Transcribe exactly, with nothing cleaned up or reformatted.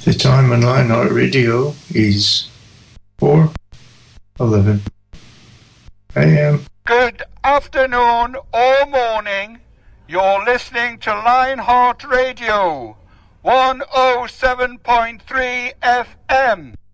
The time on Lionheart Radio is four eleven a m. Good afternoon or morning. You're listening to Lionheart Radio, one oh seven point three F M.